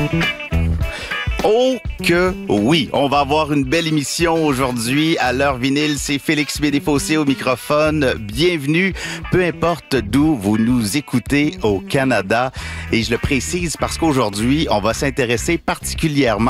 Oh que oui! On va avoir une belle émission aujourd'hui à l'heure vinyle. C'est Félix Bédéfossé au microphone. Bienvenue, peu importe d'où vous nous écoutez au Canada. Et je le précise parce qu'aujourd'hui, on va s'intéresser particulièrement